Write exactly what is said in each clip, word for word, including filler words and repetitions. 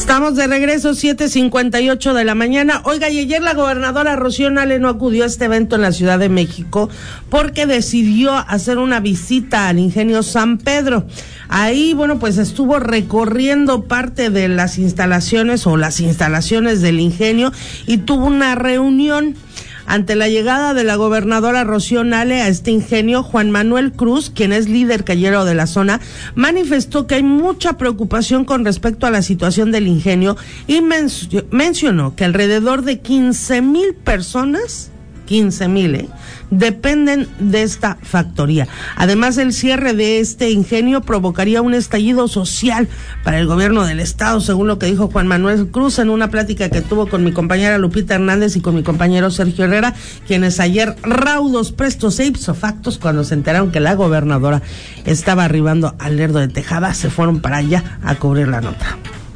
Estamos de regreso, siete cincuenta y ocho de la mañana. Oiga, y ayer la gobernadora Rocío Nale no acudió a este evento en la Ciudad de México porque decidió hacer una visita al ingenio San Pedro. Ahí, bueno, pues estuvo recorriendo parte de las instalaciones o las instalaciones del ingenio y tuvo una reunión. Ante la llegada de la gobernadora Rocío Nale a este ingenio, Juan Manuel Cruz, quien es líder callero de la zona, manifestó que hay mucha preocupación con respecto a la situación del ingenio y mencio- mencionó que alrededor de quince mil personas, quince mil, ¿eh? dependen de esta factoría. Además, el cierre de este ingenio provocaría un estallido social para el gobierno del estado, según lo que dijo Juan Manuel Cruz en una plática que tuvo con mi compañera Lupita Hernández y con mi compañero Sergio Herrera, quienes ayer, raudos, prestos e ipso factos, cuando se enteraron que la gobernadora estaba arribando al Lerdo de Tejada, se fueron para allá a cubrir la nota.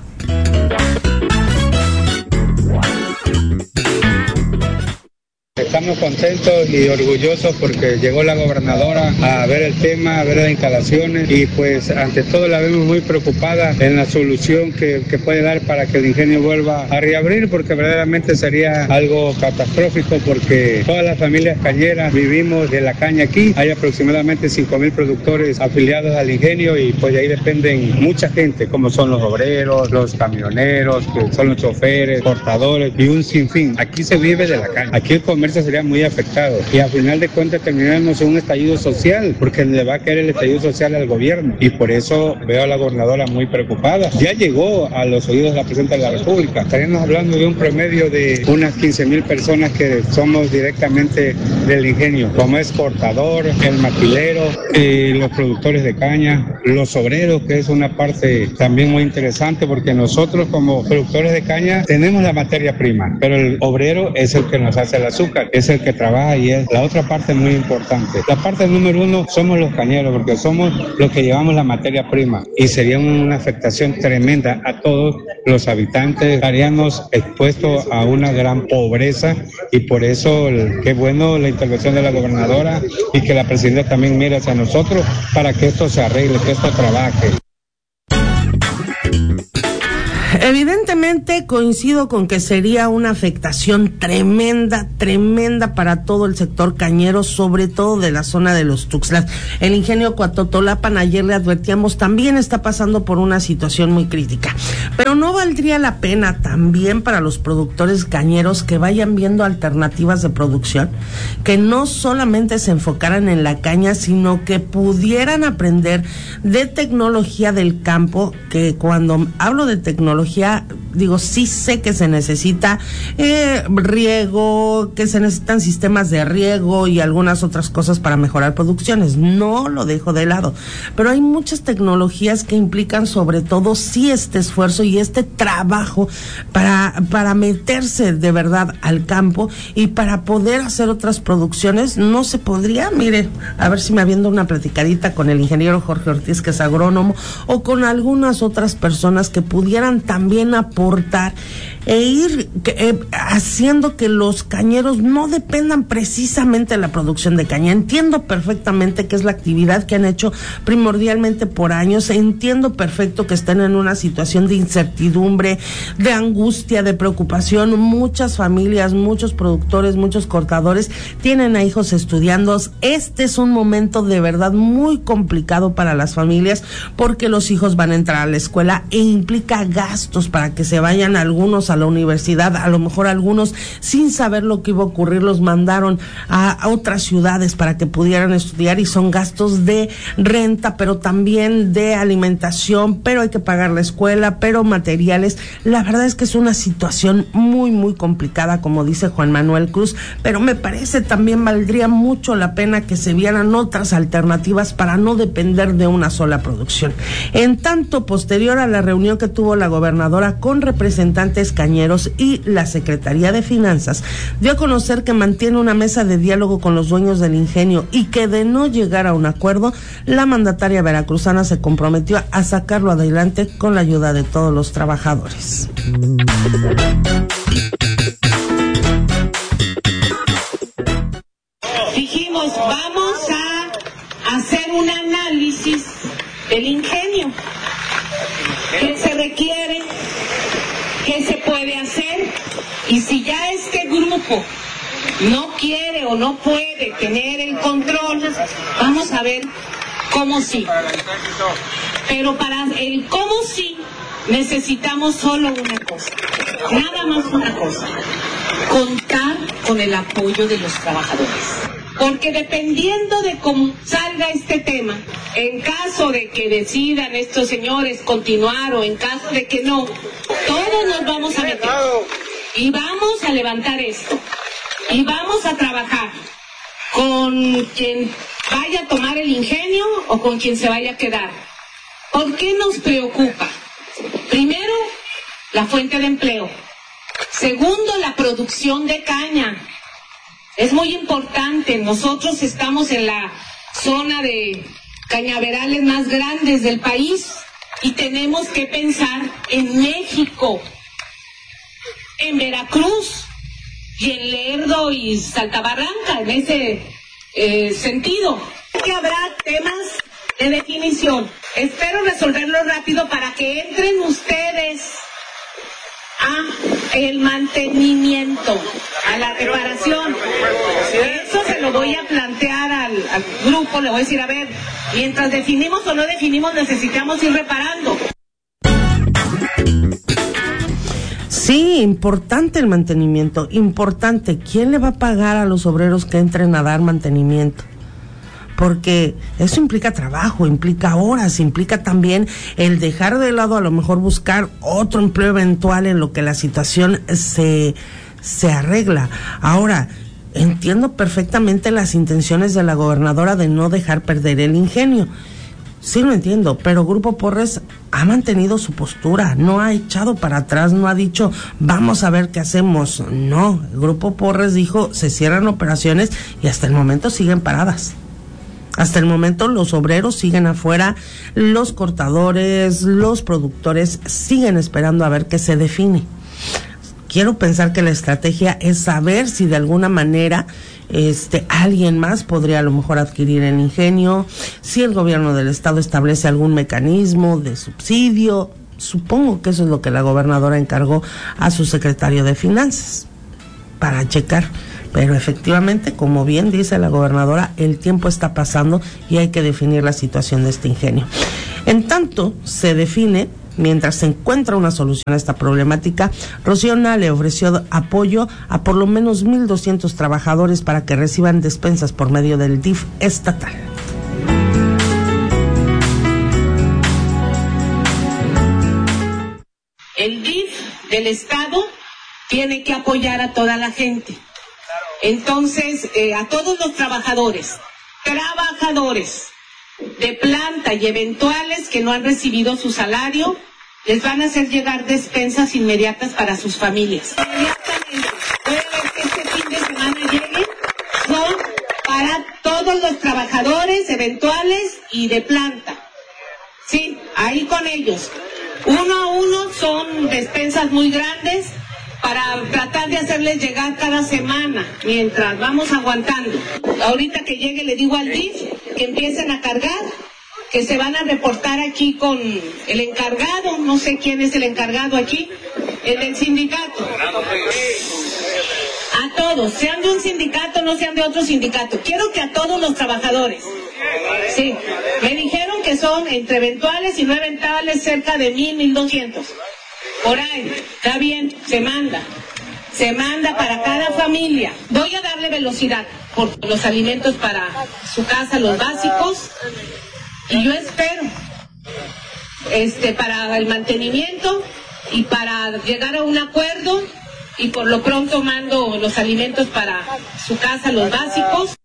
Estamos contentos y orgullosos porque llegó la gobernadora a ver el tema, a ver las instalaciones y pues ante todo la vemos muy preocupada en la solución que, que puede dar para que el ingenio vuelva a reabrir, porque verdaderamente sería algo catastrófico porque todas las familias cañeras vivimos de la caña aquí. Hay aproximadamente cinco mil productores afiliados al ingenio y pues de ahí dependen mucha gente, como son los obreros, los camioneros, que son los choferes, cortadores y un sinfín. Aquí se vive de la caña. Aquí el comercio sería muy afectado y al final de cuentas terminaremos en un estallido social porque le va a caer el estallido social al gobierno y por eso veo a la gobernadora muy preocupada. Ya llegó a los oídos de la presidenta de la República. Estaríamos hablando de un promedio de unas quince mil personas que somos directamente del ingenio, como es cortador, el maquilero, eh, los productores de caña, los obreros, que es una parte también muy interesante porque nosotros como productores de caña tenemos la materia prima, pero el obrero es el que nos hace el azúcar, es el que trabaja y es la otra parte muy importante. La parte número uno somos los cañeros porque somos los que llevamos la materia prima y sería una afectación tremenda a todos los habitantes. Estaríamos expuestos a una gran pobreza y por eso el, qué bueno la intervención de la gobernadora y que la presidenta también mire hacia nosotros para que esto se arregle, que esto trabaje. Evidentemente coincido con que sería una afectación tremenda, tremenda para todo el sector cañero, sobre todo de la zona de los Tuxtlas. El ingenio Coatotolapan, ayer le advertíamos, también está pasando por una situación muy crítica. Pero no valdría la pena también para los productores cañeros que vayan viendo alternativas de producción, que no solamente se enfocaran en la caña, sino que pudieran aprender de tecnología del campo, que cuando hablo de tecnología, digo, sí sé que se necesita eh, riego, que se necesitan sistemas de riego y algunas otras cosas para mejorar producciones, no lo dejo de lado, pero hay muchas tecnologías que implican sobre todo sí este esfuerzo y este trabajo para, para meterse de verdad al campo y para poder hacer otras producciones. No se podría, mire, a ver si me aviento una platicadita con el ingeniero Jorge Ortiz, que es agrónomo, o con algunas otras personas que pudieran también aportar e ir eh, haciendo que los cañeros no dependan precisamente de la producción de caña. Entiendo perfectamente que es la actividad que han hecho primordialmente por años, entiendo perfecto que están en una situación de incertidumbre, de angustia, de preocupación. Muchas familias, muchos productores, muchos cortadores tienen a hijos estudiando. Este es un momento de verdad muy complicado para las familias porque los hijos van a entrar a la escuela e implica gastos para que se vayan algunos a la universidad, a lo mejor algunos sin saber lo que iba a ocurrir los mandaron a, a otras ciudades para que pudieran estudiar y son gastos de renta, pero también de alimentación, pero hay que pagar la escuela, pero materiales. La verdad es que es una situación muy muy complicada, como dice Juan Manuel Cruz, pero me parece también valdría mucho la pena que se vieran otras alternativas para no depender de una sola producción. En tanto, posterior a la reunión que tuvo la gobernadora con representantes cañeros y la Secretaría de Finanzas, dio a conocer que mantiene una mesa de diálogo con los dueños del ingenio y que de no llegar a un acuerdo, la mandataria veracruzana se comprometió a sacarlo adelante con la ayuda de todos los trabajadores. Dijimos, vamos a hacer un análisis del ingenio que se requiere Y si ya este grupo no quiere o no puede tener el control, vamos a ver cómo sí. Pero para el cómo sí necesitamos solo una cosa, nada más una cosa: contar con el apoyo de los trabajadores. Porque dependiendo de cómo salga este tema, en caso de que decidan estos señores continuar o en caso de que no, todos nos vamos a meter y vamos a levantar esto y vamos a trabajar con quien vaya a tomar el ingenio o con quien se vaya a quedar. ¿Por qué nos preocupa? Primero, la fuente de empleo. Segundo, la producción de caña. Es muy importante. Nosotros estamos en la zona de cañaverales más grandes del país y tenemos que pensar en México, en Veracruz y en Lerdo y Saltabarranca, en ese eh, sentido. Que habrá temas de definición. Espero resolverlo rápido para que entren ustedes a el mantenimiento, a la reparación. Eso se lo voy a plantear al, al grupo, le voy a decir, a ver, mientras definimos o no definimos, necesitamos ir reparando. Sí, importante el mantenimiento, importante. ¿Quién le va a pagar a los obreros que entren a dar mantenimiento? Porque eso implica trabajo, implica horas, implica también el dejar de lado a lo mejor buscar otro empleo eventual en lo que la situación se, se arregla. Ahora, entiendo perfectamente las intenciones de la gobernadora de no dejar perder el ingenio. Sí lo entiendo, pero Grupo Porres ha mantenido su postura, no ha echado para atrás, no ha dicho vamos a ver qué hacemos. No, el Grupo Porres dijo se cierran operaciones y hasta el momento siguen paradas. Hasta el momento los obreros siguen afuera, los cortadores, los productores siguen esperando a ver qué se define. Quiero pensar que la estrategia es saber si de alguna manera este alguien más podría a lo mejor adquirir el ingenio, si el gobierno del estado establece algún mecanismo de subsidio. Supongo que eso es lo que la gobernadora encargó a su secretario de Finanzas para checar. Pero efectivamente, como bien dice la gobernadora, el tiempo está pasando y hay que definir la situación de este ingenio. En tanto se define, mientras se encuentra una solución a esta problemática, Rocío Nale le ofreció apoyo a por lo menos mil doscientos trabajadores para que reciban despensas por medio del D I F estatal. El D I F del estado tiene que apoyar a toda la gente. Entonces, eh, a todos los trabajadores, trabajadores de planta y eventuales que no han recibido su salario, les van a hacer llegar despensas inmediatas para sus familias. Inmediatamente, puede ver que este fin de semana llegue, son para todos los trabajadores eventuales y de planta. Sí, ahí con ellos. Uno a uno son despensas muy grandes, para tratar de hacerles llegar cada semana, mientras vamos aguantando. Ahorita que llegue le digo al D I F que empiecen a cargar, que se van a reportar aquí con el encargado, no sé quién es el encargado aquí, el del sindicato. A todos, sean de un sindicato, no sean de otro sindicato. Quiero que a todos los trabajadores. Sí, me dijeron que son entre eventuales y no eventuales cerca de mil, mil doscientos. Por ahí, está bien, se manda, se manda para cada familia. Voy a darle velocidad por los alimentos para su casa, los básicos, y yo espero, este, para el mantenimiento y para llegar a un acuerdo, y por lo pronto mando los alimentos para su casa, los básicos.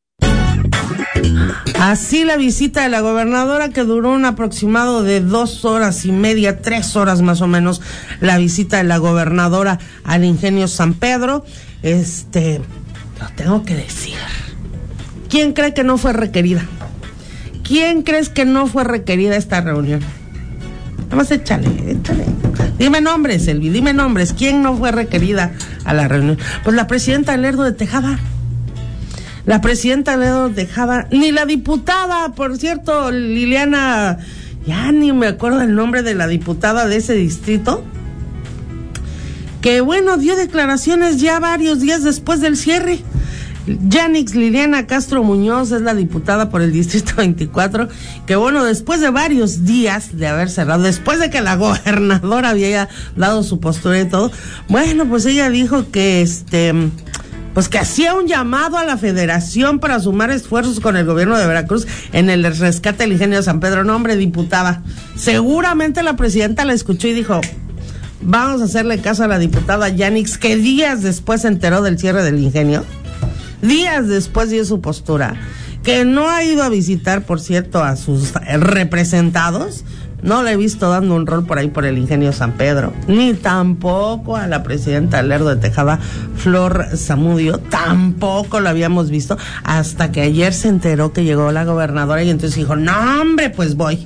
Así la visita de la gobernadora, que duró un aproximado de dos horas y media, tres horas más o menos, la visita de la gobernadora al ingenio San Pedro. Este, lo tengo que decir. ¿Quién cree que no fue requerida? ¿Quién crees que no fue requerida esta reunión? Nada más échale, échale. Dime nombres, Elvi, dime nombres. ¿Quién no fue requerida a la reunión? Pues la presidenta del Lerdo de Tejada. La presidenta Lerdo de Tejada, ni la diputada, por cierto, Liliana, ya ni me acuerdo el nombre de la diputada de ese distrito. que bueno, dio declaraciones ya varios días después del cierre. Yanix Liliana Castro Muñoz es la diputada por el Distrito veinticuatro, que bueno, después de varios días de haber cerrado, después de que la gobernadora había dado su postura y todo, bueno, pues ella dijo que este, pues que hacía un llamado a la Federación para sumar esfuerzos con el gobierno de Veracruz en el rescate del ingenio de San Pedro. No, hombre, diputada, seguramente la presidenta la escuchó y dijo, vamos a hacerle caso a la diputada Yanix, que días después se enteró del cierre del ingenio. Días después dio su postura, que no ha ido a visitar, por cierto, a sus representados. No la he visto dando un rol por ahí por el ingenio San Pedro, ni tampoco a la presidenta Lerdo de Tejada, Flor Zamudio, tampoco lo habíamos visto, hasta que ayer se enteró que llegó la gobernadora y entonces dijo, no hombre, pues voy.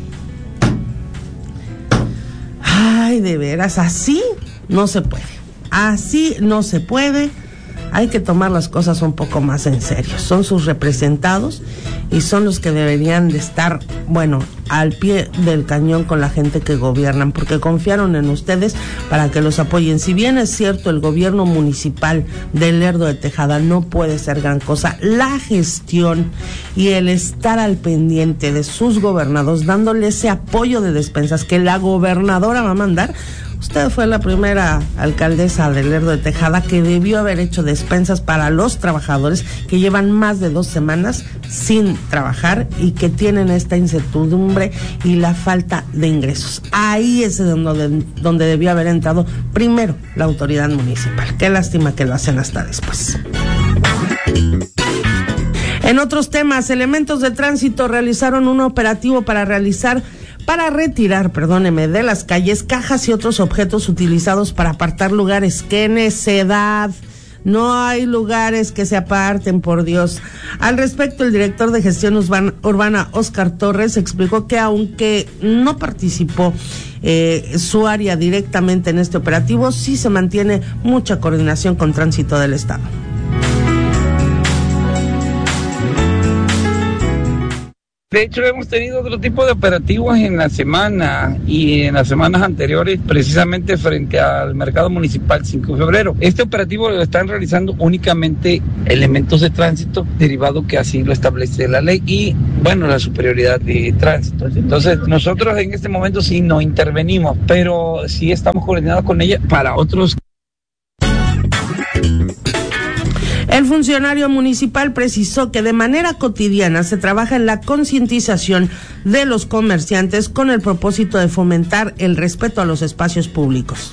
Ay, de veras, así no se puede, así no se puede. Hay que tomar las cosas un poco más en serio. Son sus representados y son los que deberían de estar, bueno, al pie del cañón con la gente que gobiernan, porque confiaron en ustedes para que los apoyen. Si bien es cierto, el gobierno municipal de Lerdo de Tejada no puede ser gran cosa, la gestión y el estar al pendiente de sus gobernados, dándole ese apoyo de despensas que la gobernadora va a mandar. Usted fue la primera alcaldesa de Lerdo de Tejada que debió haber hecho despensas para los trabajadores que llevan más de dos semanas sin trabajar y que tienen esta incertidumbre y la falta de ingresos. Ahí es donde, donde debió haber entrado primero la autoridad municipal. Qué lástima que lo hacen hasta después. En otros temas, elementos de tránsito realizaron un operativo para realizar para retirar, perdóneme, de las calles cajas y otros objetos utilizados para apartar lugares. ¡Qué necedad! No hay lugares que se aparten, por Dios. Al respecto, el director de gestión urbana, Óscar Torres, explicó que aunque no participó eh, su área directamente en este operativo, sí se mantiene mucha coordinación con Tránsito del Estado. De hecho, hemos tenido otro tipo de operativos en la semana y en las semanas anteriores, precisamente frente al mercado municipal cinco de febrero. Este operativo lo están realizando únicamente elementos de tránsito, derivado que así lo establece la ley y, bueno, la superioridad de tránsito. Entonces, nosotros en este momento sí no intervenimos, pero sí estamos coordinados con ella para otros. El funcionario municipal precisó que de manera cotidiana se trabaja en la concientización de los comerciantes con el propósito de fomentar el respeto a los espacios públicos.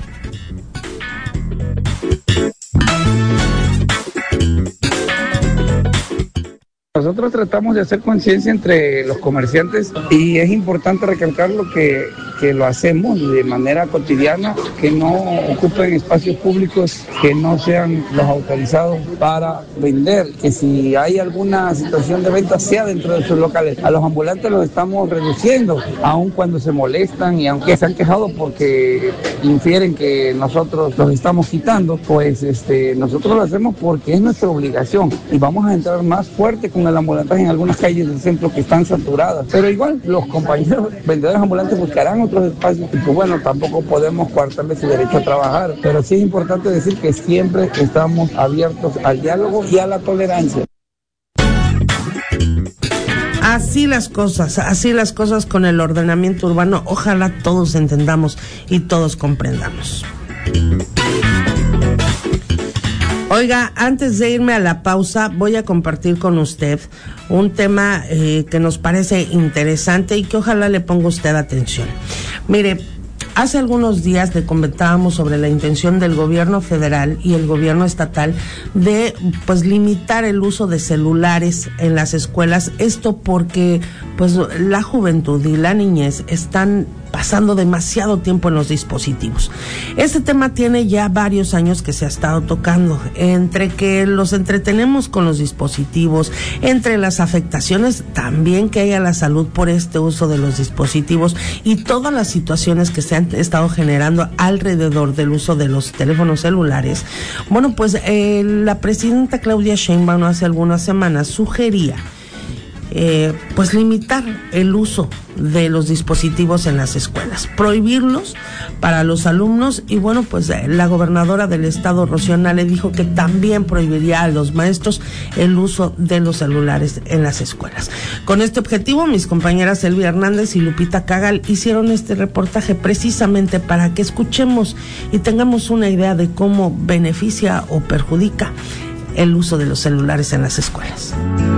Nosotros tratamos de hacer conciencia entre los comerciantes y es importante recalcar lo que, que lo hacemos de manera cotidiana, que no ocupen espacios públicos que no sean los autorizados para vender, que si hay alguna situación de venta sea dentro de sus locales. A los ambulantes los estamos reduciendo, aun cuando se molestan y aunque se han quejado porque infieren que nosotros los estamos quitando, pues este, nosotros lo hacemos porque es nuestra obligación y vamos a entrar más fuerte con el ambulantaje en algunas calles del centro que están saturadas, pero igual los compañeros vendedores ambulantes buscarán otros espacios y pues bueno, tampoco podemos coartarles su derecho a trabajar, pero sí es importante decir que siempre estamos abiertos al diálogo y a la tolerancia. Así las cosas, así las cosas con el ordenamiento urbano, ojalá todos entendamos y todos comprendamos. Oiga, antes de irme a la pausa, voy a compartir con usted un tema eh, que nos parece interesante y que ojalá le ponga usted atención. Mire, hace algunos días le comentábamos sobre la intención del gobierno federal y el gobierno estatal de, pues, limitar el uso de celulares en las escuelas. Esto porque, pues, la juventud y la niñez están pasando demasiado tiempo en los dispositivos. Este tema tiene ya varios años que se ha estado tocando, entre que los entretenemos con los dispositivos, entre las afectaciones también que hay a la salud por este uso de los dispositivos y todas las situaciones que se han estado generando alrededor del uso de los teléfonos celulares. Bueno, pues eh, la presidenta Claudia Sheinbaum hace algunas semanas sugería Eh, pues limitar el uso de los dispositivos en las escuelas, prohibirlos para los alumnos. Y bueno, pues eh, la gobernadora del estado, Rocío Nale, dijo que también prohibiría a los maestros el uso de los celulares en las escuelas. Con este objetivo, mis compañeras Elvia Hernández y Lupita Cagal hicieron este reportaje precisamente para que escuchemos y tengamos una idea de cómo beneficia o perjudica el uso de los celulares en las escuelas.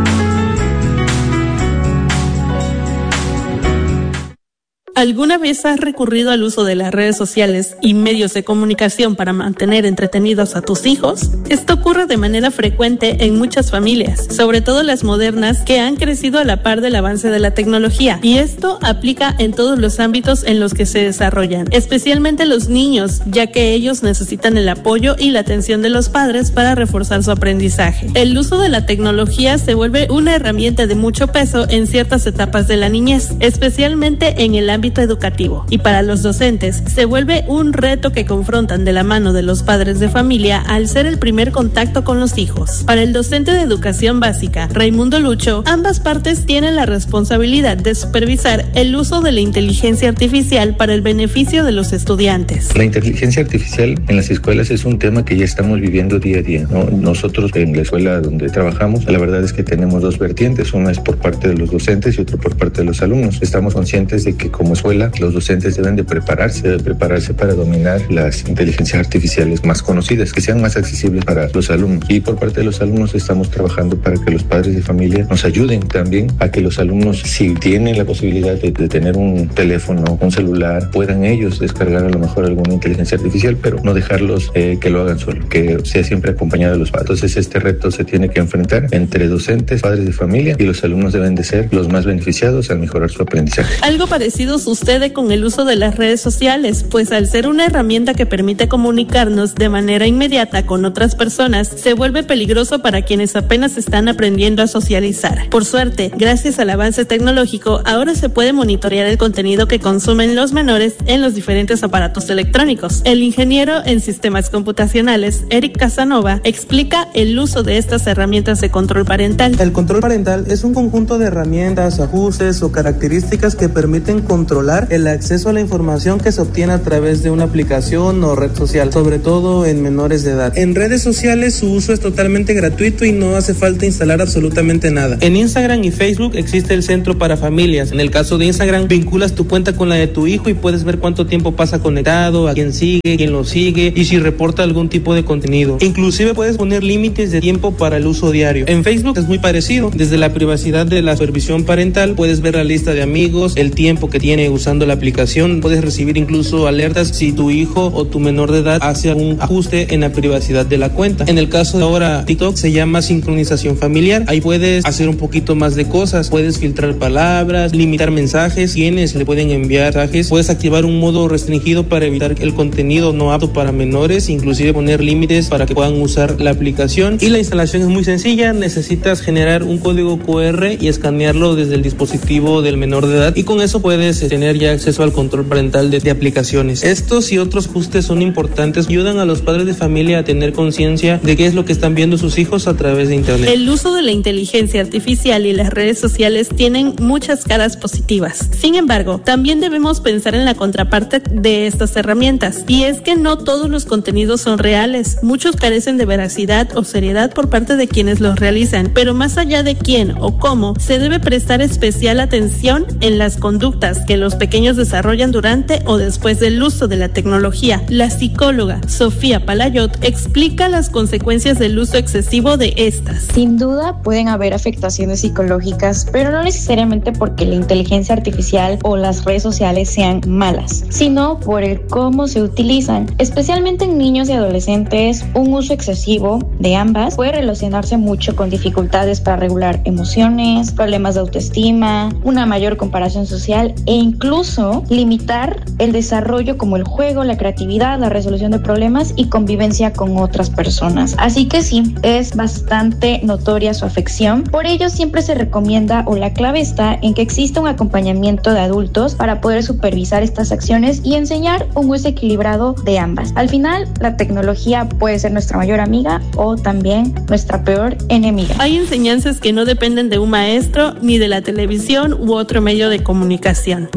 ¿Alguna vez has recurrido al uso de las redes sociales y medios de comunicación para mantener entretenidos a tus hijos? Esto ocurre de manera frecuente en muchas familias, sobre todo las modernas que han crecido a la par del avance de la tecnología, y esto aplica en todos los ámbitos en los que se desarrollan, especialmente los niños, ya que ellos necesitan el apoyo y la atención de los padres para reforzar su aprendizaje. El uso de la tecnología se vuelve una herramienta de mucho peso en ciertas etapas de la niñez, especialmente en el ámbito educativo, y para los docentes se vuelve un reto que confrontan de la mano de los padres de familia al ser el primer contacto con los hijos. Para el docente de educación básica, Raimundo Lucho, ambas partes tienen la responsabilidad de supervisar el uso de la inteligencia artificial para el beneficio de los estudiantes. La inteligencia artificial en las escuelas es un tema que ya estamos viviendo día a día, ¿no? Nosotros en la escuela donde trabajamos, la verdad es que tenemos dos vertientes, una es por parte de los docentes y otra por parte de los alumnos. Estamos conscientes de que como escuela los docentes deben de prepararse, deben prepararse para dominar las inteligencias artificiales más conocidas, que sean más accesibles para los alumnos. Y por parte de los alumnos estamos trabajando para que los padres de familia nos ayuden también a que los alumnos, si tienen la posibilidad de, de tener un teléfono, un celular, puedan ellos descargar a lo mejor alguna inteligencia artificial, pero no dejarlos eh, que lo hagan solo, que sea siempre acompañado de los padres. Entonces este reto se tiene que enfrentar entre docentes, padres de familia, y los alumnos deben de ser los más beneficiados al mejorar su aprendizaje. Algo parecido sucede con el uso de las redes sociales, pues al ser una herramienta que permite comunicarnos de manera inmediata con otras personas, se vuelve peligroso para quienes apenas están aprendiendo a socializar. Por suerte, gracias al avance tecnológico, ahora se puede monitorear el contenido que consumen los menores en los diferentes aparatos electrónicos. El ingeniero en sistemas computacionales, Eric Casanova, explica el uso de estas herramientas de control parental. El control parental es un conjunto de herramientas, ajustes o características que permiten controlar el acceso a la información que se obtiene a través de una aplicación o red social, sobre todo en menores de edad. En redes sociales su uso es totalmente gratuito y no hace falta instalar absolutamente nada. En Instagram y Facebook existe el centro para familias. En el caso de Instagram, vinculas tu cuenta con la de tu hijo y puedes ver cuánto tiempo pasa conectado, a quién sigue, quién lo sigue y si reporta algún tipo de contenido. Inclusive puedes poner límites de tiempo para el uso diario. En Facebook es muy parecido. Desde la privacidad de la supervisión parental puedes ver la lista de amigos, el tiempo que tiene usando la aplicación, puedes recibir incluso alertas si tu hijo o tu menor de edad hace un ajuste en la privacidad de la cuenta. En el caso de ahora TikTok se llama sincronización familiar. Ahí puedes hacer un poquito más de cosas, puedes filtrar palabras, limitar mensajes, quienes le pueden enviar mensajes, puedes activar un modo restringido para evitar el contenido no apto para menores, inclusive poner límites para que puedan usar la aplicación. Y la instalación es muy sencilla, necesitas generar un código cu erre y escanearlo desde el dispositivo del menor de edad y con eso puedes tener ya acceso al control parental de, de aplicaciones. Estos y otros ajustes son importantes, ayudan a los padres de familia a tener conciencia de qué es lo que están viendo sus hijos a través de internet. El uso de la inteligencia artificial y las redes sociales tienen muchas caras positivas. Sin embargo, también debemos pensar en la contraparte de estas herramientas, y es que no todos los contenidos son reales. Muchos carecen de veracidad o seriedad por parte de quienes los realizan, pero más allá de quién o cómo, se debe prestar especial atención en las conductas que los pequeños desarrollan durante o después del uso de la tecnología. La psicóloga Sofía Palayot explica las consecuencias del uso excesivo de estas. Sin duda pueden haber afectaciones psicológicas, pero no necesariamente porque la inteligencia artificial o las redes sociales sean malas, sino por el cómo se utilizan. Especialmente en niños y adolescentes, un uso excesivo de ambas puede relacionarse mucho con dificultades para regular emociones, problemas de autoestima, una mayor comparación social e incluso limitar el desarrollo como el juego, la creatividad, la resolución de problemas y convivencia con otras personas. Así que sí, es bastante notoria su afección. Por ello siempre se recomienda, o la clave está en que exista un acompañamiento de adultos para poder supervisar estas acciones y enseñar un uso equilibrado de ambas. Al final, la tecnología puede ser nuestra mayor amiga o también nuestra peor enemiga. Hay enseñanzas que no dependen de un maestro ni de la televisión u otro medio de comunicación.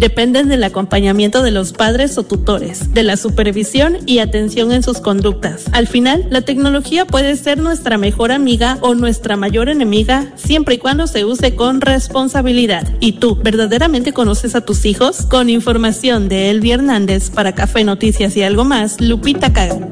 dependen del acompañamiento de los padres o tutores, de la supervisión y atención en sus conductas. Al final, la tecnología puede ser nuestra mejor amiga o nuestra mayor enemiga, siempre y cuando se use con responsabilidad. ¿Y tú, verdaderamente conoces a tus hijos? Con información de Elvi Hernández para Café Noticias y algo más, Lupita Cago.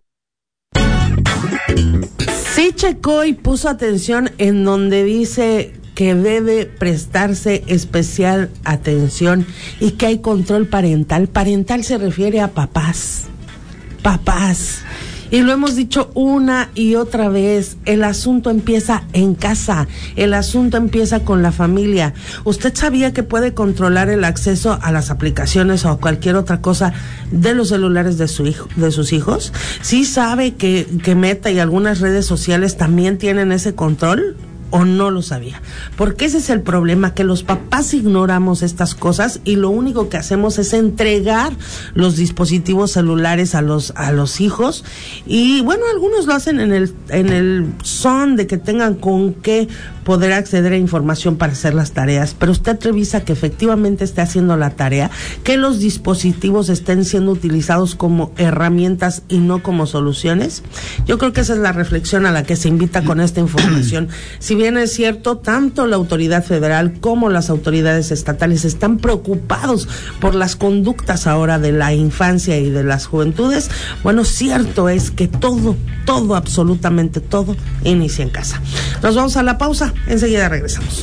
Sí checó y puso atención en donde dice que debe prestarse especial atención y que hay control parental. Parental se refiere a papás, papás. Y lo hemos dicho una y otra vez, el asunto empieza en casa, el asunto empieza con la familia. ¿Usted sabía que puede controlar el acceso a las aplicaciones o a cualquier otra cosa de los celulares de su hijo, de sus hijos? ¿Sí sabe que, que Meta y algunas redes sociales también tienen ese control? ¿O no lo sabía? Porque ese es el problema, que los papás ignoramos estas cosas y lo único que hacemos es entregar los dispositivos celulares a los a los hijos, y bueno, algunos lo hacen en el en el son de que tengan con qué poder acceder a información para hacer las tareas, pero usted revisa que efectivamente esté haciendo la tarea, que los dispositivos estén siendo utilizados como herramientas y no como soluciones. Yo creo que esa es la reflexión a la que se invita con esta información. Si bien es cierto, tanto la autoridad federal como las autoridades estatales están preocupados por las conductas ahora de la infancia y de las juventudes, bueno, cierto es que todo, todo, absolutamente todo, inicia en casa. Nos vamos a la pausa, enseguida regresamos.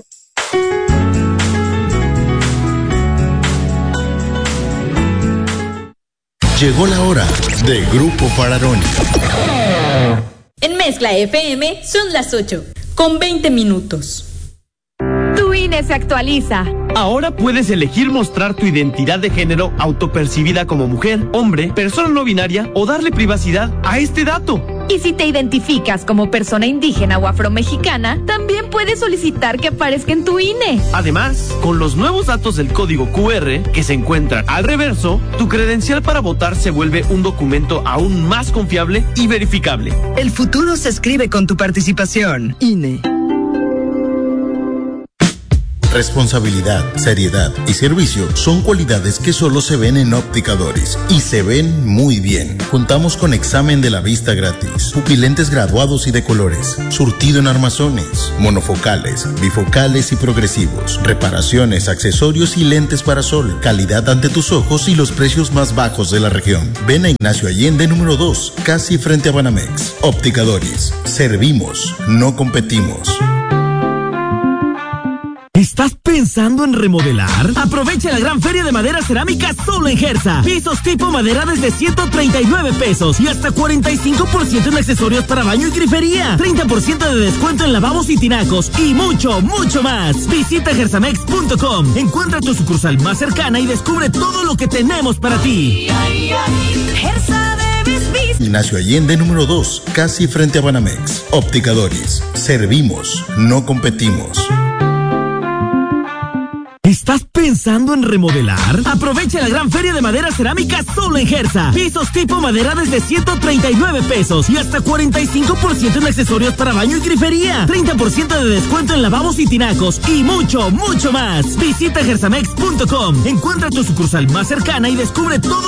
Llegó la hora de Grupo Fararoni. En Mezcla F M son las ocho, con veinte minutos. Tu I N E se actualiza. Ahora puedes elegir mostrar tu identidad de género autopercibida como mujer, hombre, persona no binaria o darle privacidad a este dato. Y si te identificas como persona indígena o afromexicana, también puedes solicitar que aparezca en tu I N E. Además, con los nuevos datos del código Q R que se encuentran al reverso, tu credencial para votar se vuelve un documento aún más confiable y verificable. El futuro se escribe con tu participación. I N E. Responsabilidad, seriedad y servicio son cualidades que solo se ven en Óptica Doris y se ven muy bien. Contamos con examen de la vista gratis, pupilentes graduados y de colores, surtido en armazones, monofocales, bifocales y progresivos, reparaciones, accesorios y lentes para sol, calidad ante tus ojos y los precios más bajos de la región. Ven a Ignacio Allende número dos, casi frente a Banamex. Óptica Doris, servimos, no competimos. ¿Estás pensando en remodelar? Aprovecha la gran feria de madera cerámica solo en Gersa. Pisos tipo madera desde ciento treinta y nueve pesos y hasta cuarenta y cinco por ciento en accesorios para baño y grifería. treinta por ciento de descuento en lavabos y tinacos y mucho, mucho más. Visita gersamex punto com. Encuentra tu sucursal más cercana y descubre todo lo que tenemos para ti. Gersa de Bisbis. Ignacio Allende número dos, casi frente a Banamex. Óptica Doris. Servimos, no competimos. ¿Estás pensando en remodelar? Aprovecha la gran feria de madera cerámica solo en Gersa. Pisos tipo madera desde ciento treinta y nueve pesos y hasta cuarenta y cinco por ciento en accesorios para baño y grifería. treinta por ciento de descuento en lavabos y tinacos y mucho, mucho más. Visita gersamex punto com. Encuentra tu sucursal más cercana y descubre todo